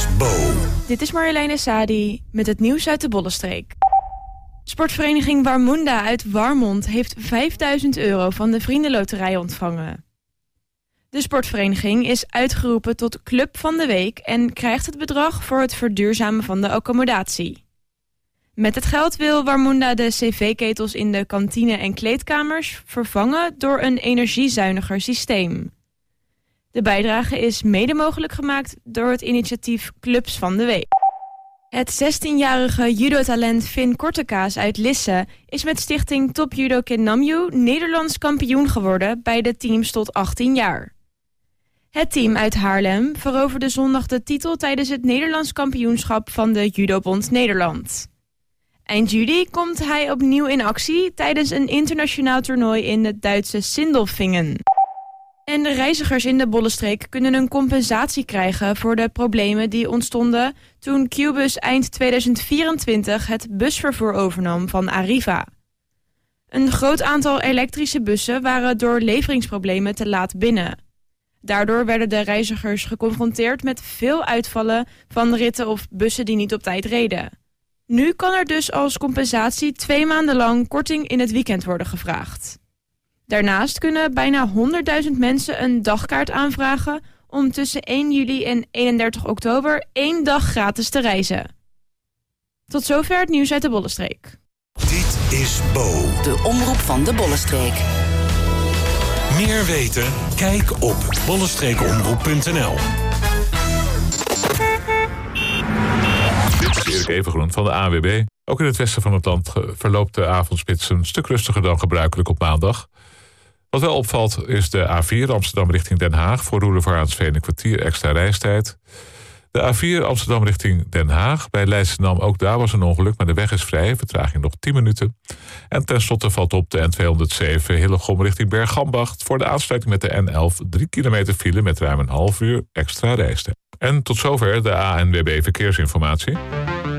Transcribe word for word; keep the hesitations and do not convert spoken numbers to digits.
Bo. Dit is Marjoleine Sadi met het nieuws uit de Bollenstreek. Sportvereniging Warmunda uit Warmond heeft vijfduizend euro van de Vriendenloterij ontvangen. De sportvereniging is uitgeroepen tot Club van de Week en krijgt het bedrag voor het verduurzamen van de accommodatie. Met het geld wil Warmunda de cv-ketels in de kantine en kleedkamers vervangen door een energiezuiniger systeem. De bijdrage is mede mogelijk gemaakt door het initiatief Clubs van de Week. Het zestienjarige judotalent Finn Kortekaas uit Lisse is met stichting Top Judo Kid Namju Nederlands kampioen geworden bij de teams tot achttien jaar. Het team uit Haarlem veroverde zondag de titel tijdens het Nederlands kampioenschap van de Judobond Nederland. Eind juli komt hij opnieuw in actie tijdens een internationaal toernooi in het Duitse Sindelfingen. En de reizigers in de Bollenstreek kunnen een compensatie krijgen voor de problemen die ontstonden toen Qbus eind tweeduizend vierentwintig het busvervoer overnam van Arriva. Een groot aantal elektrische bussen waren door leveringsproblemen te laat binnen. Daardoor werden de reizigers geconfronteerd met veel uitvallen van ritten of bussen die niet op tijd reden. Nu kan er dus als compensatie twee maanden lang korting in het weekend worden gevraagd. Daarnaast kunnen bijna honderdduizend mensen een dagkaart aanvragen om tussen één juli en eenendertig oktober één dag gratis te reizen. Tot zover het nieuws uit de Bollenstreek. Dit is Bo. De omroep van de Bollenstreek. Meer weten? Kijk op bollenstreekomroep punt n l. Dit is Erik Evengroen van de A N W B. Ook in het westen van het land verloopt de avondspits een stuk rustiger dan gebruikelijk op maandag. Wat wel opvalt is de A vier Amsterdam richting Den Haag. Voor Roelevaraansveen een kwartier extra reistijd. De A vier Amsterdam richting Den Haag. Bij Leidschendam ook daar was een ongeluk, maar de weg is vrij. Vertraging nog tien minuten. En tenslotte valt op de N tweehonderdzeven Hillegom richting Bergambacht. Voor de aansluiting met de N elf drie kilometer file met ruim een half uur extra reistijd. En tot zover de A N W B Verkeersinformatie.